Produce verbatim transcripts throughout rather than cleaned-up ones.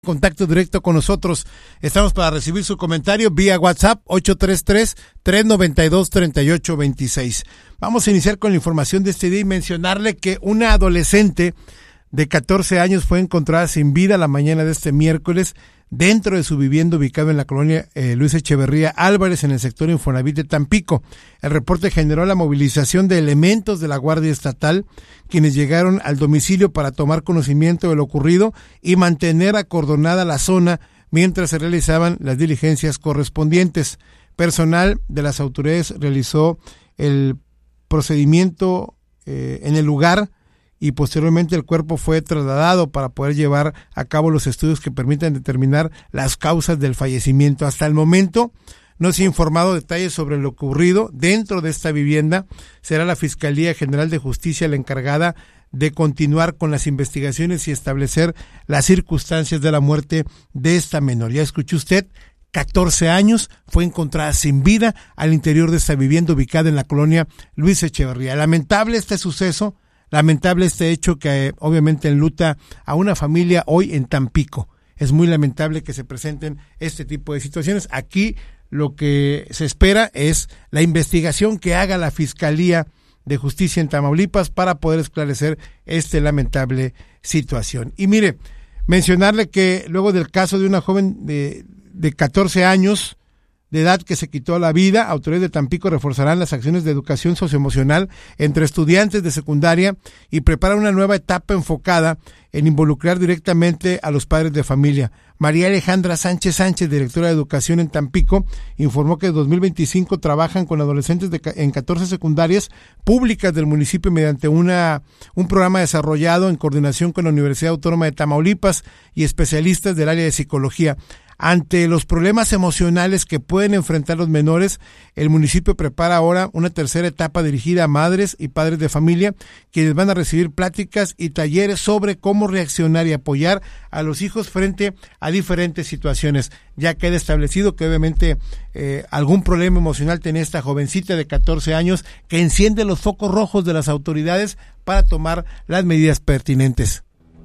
Contacto directo con nosotros. Estamos para recibir su comentario vía WhatsApp ocho tres tres, tres nueve dos, tres ocho dos seis. Vamos a iniciar con la información de este día y mencionarle que una adolescente de catorce años fue encontrada sin vida la mañana de este miércoles dentro de su vivienda ubicada en la colonia eh, Luis Echeverría Álvarez, en el sector Infonavit de Tampico. El reporte generó la movilización de elementos de la Guardia Estatal, quienes llegaron al domicilio para tomar conocimiento de lo ocurrido y mantener acordonada la zona mientras se realizaban las diligencias correspondientes. Personal de las autoridades realizó el procedimiento eh, en el lugar, y posteriormente el cuerpo fue trasladado para poder llevar a cabo los estudios que permitan determinar las causas del fallecimiento. Hasta el momento no se ha informado detalles sobre lo ocurrido dentro de esta vivienda. Será la Fiscalía General de Justicia la encargada de continuar con las investigaciones y establecer las circunstancias de la muerte de esta menor. Ya escuchó usted, catorce años, fue encontrada sin vida al interior de esta vivienda ubicada en la colonia Luis Echeverría. Lamentable este suceso. Lamentable este hecho que eh, obviamente enluta a una familia hoy en Tampico. Es muy lamentable que se presenten este tipo de situaciones. Aquí lo que se espera es la investigación que haga la Fiscalía de Justicia en Tamaulipas para poder esclarecer esta lamentable situación. Y mire, mencionarle que luego del caso de una joven de, de catorce años de edad que se quitó la vida, autoridades de Tampico reforzarán las acciones de educación socioemocional entre estudiantes de secundaria y preparan una nueva etapa enfocada en involucrar directamente a los padres de familia. María Alejandra Sánchez Sánchez, directora de Educación en Tampico, informó que en dos mil veinticinco trabajan con adolescentes de, en catorce secundarias públicas del municipio mediante una un programa desarrollado en coordinación con la Universidad Autónoma de Tamaulipas y especialistas del área de psicología. Ante los problemas emocionales que pueden enfrentar los menores, el municipio prepara ahora una tercera etapa dirigida a madres y padres de familia, quienes van a recibir pláticas y talleres sobre cómo reaccionar y apoyar a los hijos frente a diferentes situaciones. Ya queda establecido que obviamente eh, algún problema emocional tiene esta jovencita de catorce años que enciende los focos rojos de las autoridades para tomar las medidas pertinentes.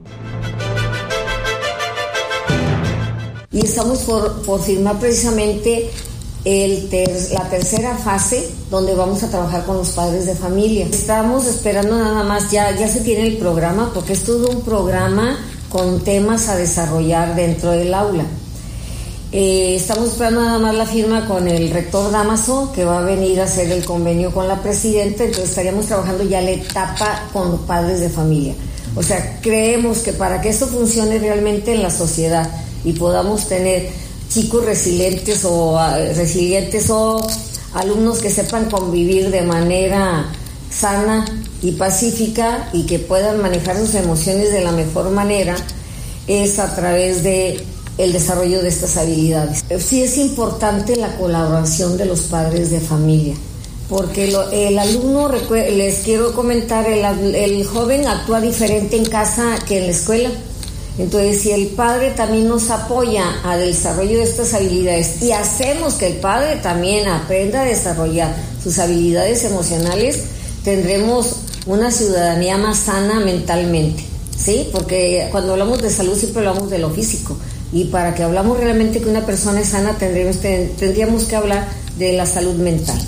Y estamos por, por firmar precisamente el ter, la tercera fase, donde vamos a trabajar con los padres de familia. Estamos esperando nada más, ya, ya se tiene el programa, porque es todo un programa con temas a desarrollar dentro del aula. Eh, estamos esperando nada más la firma con el rector Damaso, que va a venir a hacer el convenio con la presidenta, entonces estaríamos trabajando ya la etapa con los padres de familia. O sea, creemos que para que esto funcione realmente en la sociedad y podamos tener chicos resilientes o uh, resilientes o alumnos que sepan convivir de manera sana y pacífica y que puedan manejar sus emociones de la mejor manera, es a través de el desarrollo de estas habilidades. Sí es importante la colaboración de los padres de familia, porque lo, el alumno, les quiero comentar, el, el joven actúa diferente en casa que en la escuela. Entonces, si el padre también nos apoya al desarrollo de estas habilidades y hacemos que el padre también aprenda a desarrollar sus habilidades emocionales, tendremos una ciudadanía más sana mentalmente, ¿sí? Porque cuando hablamos de salud siempre hablamos de lo físico, y para que hablamos realmente que una persona es sana tendríamos, tendríamos que hablar de la salud mental.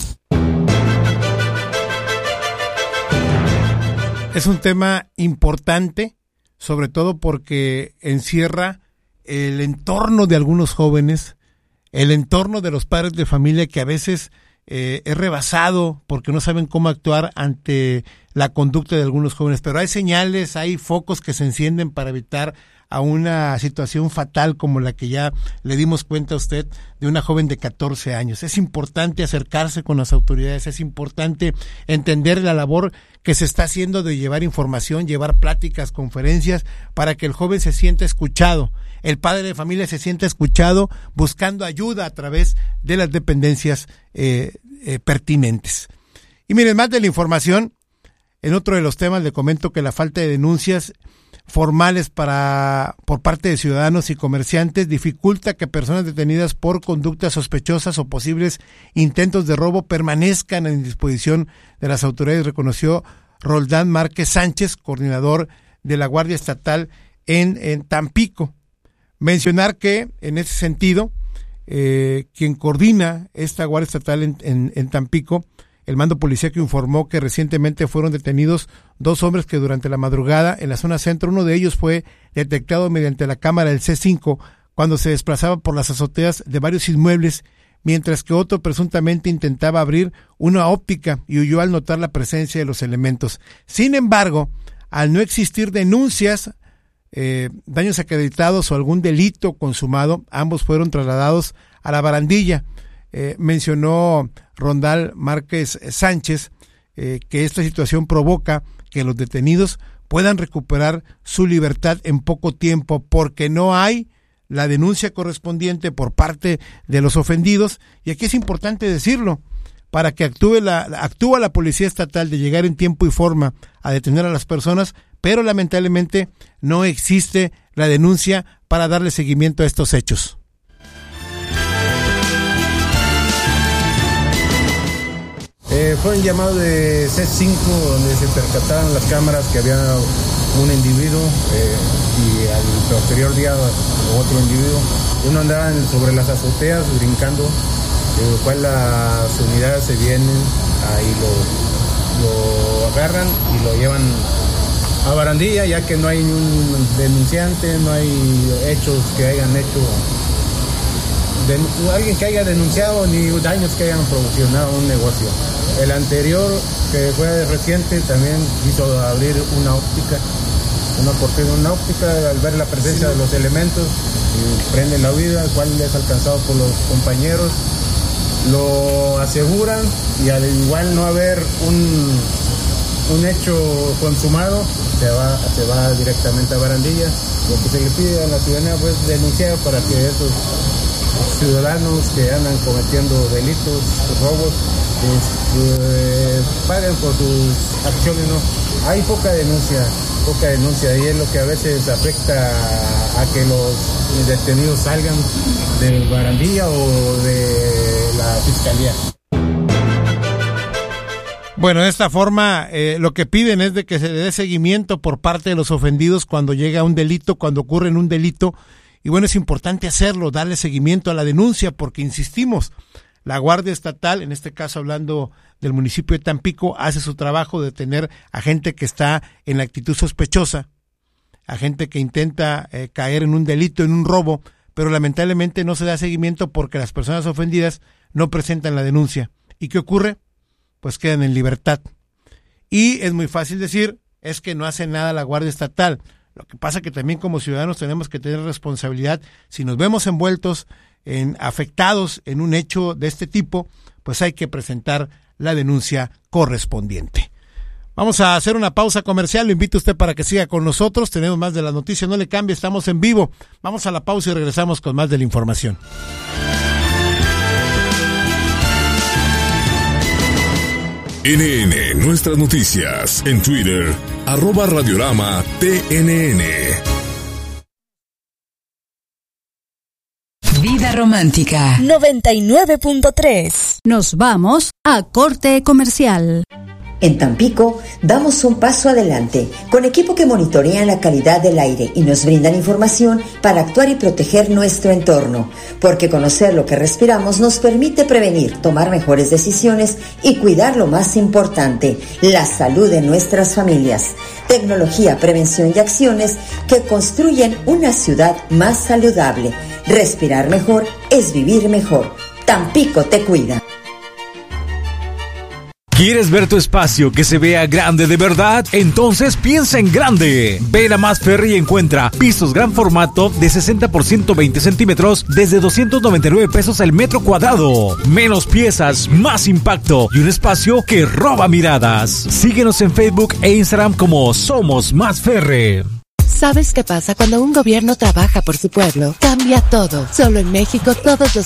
Es un tema importante, sobre todo porque encierra el entorno de algunos jóvenes, el entorno de los padres de familia, que a veces eh, es rebasado porque no saben cómo actuar ante la conducta de algunos jóvenes. Pero hay señales, hay focos que se encienden para evitar a una situación fatal como la que ya le dimos cuenta a usted de una joven de catorce años. Es importante acercarse con las autoridades, es importante entender la labor que se está haciendo de llevar información, llevar pláticas, conferencias, para que el joven se sienta escuchado, el padre de familia se sienta escuchado, buscando ayuda a través de las dependencias eh, eh, pertinentes. Y miren, más de la información, en otro de los temas le comento que la falta de denuncias formales para por parte de ciudadanos y comerciantes dificulta que personas detenidas por conductas sospechosas o posibles intentos de robo permanezcan en disposición de las autoridades, reconoció Roldán Márquez Sánchez, coordinador de la Guardia Estatal en, en Tampico. Mencionar que, en ese sentido, eh, quien coordina esta Guardia Estatal en, en, en Tampico, el mando policíaco, informó que recientemente fueron detenidos dos hombres que durante la madrugada en la zona centro, uno de ellos fue detectado mediante la cámara del C cinco cuando se desplazaba por las azoteas de varios inmuebles, mientras que otro presuntamente intentaba abrir una óptica y huyó al notar la presencia de los elementos. Sin embargo, al no existir denuncias, eh, daños acreditados o algún delito consumado, ambos fueron trasladados a la barandilla. Eh, mencionó Rondal Márquez Sánchez eh, que esta situación provoca que los detenidos puedan recuperar su libertad en poco tiempo porque no hay la denuncia correspondiente por parte de los ofendidos, y aquí es importante decirlo, para que actúe la, actúa la Policía Estatal de llegar en tiempo y forma a detener a las personas, pero lamentablemente no existe la denuncia para darle seguimiento a estos hechos. Eh, fue un llamado de C cinco donde se percataron las cámaras que había un individuo eh, y al posterior día otro individuo. Uno andaba sobre las azoteas brincando, de lo cual las unidades se vienen, ahí lo, lo agarran y lo llevan a barandilla, ya que no hay un denunciante, no hay hechos que hayan hecho, de, alguien que haya denunciado ni daños que hayan proporcionado un negocio. El anterior, que fue reciente, también quiso abrir una óptica, una cortina, una óptica, al ver la presencia sí. de los elementos, y prende la huida, el cual es alcanzado por los compañeros, lo aseguran y al igual no haber un, un hecho consumado, se va, se va directamente a barandilla. Lo que se le pide a la ciudadanía pues denunciar para que esos ciudadanos que andan cometiendo delitos, robos, eh, paguen por sus acciones, ¿no? Hay poca denuncia, poca denuncia y es lo que a veces afecta a, a que los detenidos salgan de barandilla o de la fiscalía. Bueno, de esta forma eh, lo que piden es de que se le dé seguimiento por parte de los ofendidos cuando llega un delito, cuando ocurre un delito, y bueno, es importante hacerlo, darle seguimiento a la denuncia, porque insistimos, la Guardia Estatal, en este caso hablando del municipio de Tampico, hace su trabajo de detener a gente que está en la actitud sospechosa, a gente que intenta eh, caer en un delito, en un robo, pero lamentablemente no se da seguimiento porque las personas ofendidas no presentan la denuncia. ¿Y qué ocurre? Pues quedan en libertad. Y es muy fácil decir, es que no hace nada la Guardia Estatal. Lo que pasa que también como ciudadanos tenemos que tener responsabilidad. Si nos vemos envueltos, en afectados en un hecho de este tipo, pues hay que presentar la denuncia correspondiente. Vamos a hacer una pausa comercial. Lo invito a usted para que siga con nosotros. Tenemos más de las noticias. No le cambie, estamos en vivo. Vamos a la pausa y regresamos con más de la información. N N, nuestras noticias, en Twitter, arroba Radiorama T N N. Vida Romántica noventa y nueve punto tres. Nos vamos a corte comercial. En Tampico damos un paso adelante con equipo que monitorea la calidad del aire y nos brindan información para actuar y proteger nuestro entorno, porque conocer lo que respiramos nos permite prevenir, tomar mejores decisiones y cuidar lo más importante, la salud de nuestras familias. Tecnología, prevención y acciones que construyen una ciudad más saludable. Respirar mejor es vivir mejor. Tampico te cuida. ¿Quieres ver tu espacio que se vea grande de verdad? Entonces piensa en grande. Ven a Más Ferry y encuentra pisos gran formato de sesenta por ciento veinte centímetros desde doscientos noventa y nueve pesos el metro cuadrado. Menos piezas, más impacto y un espacio que roba miradas. Síguenos en Facebook e Instagram como Somos Más Ferry. ¿Sabes qué pasa cuando un gobierno trabaja por su pueblo? Cambia todo. Solo en México todos los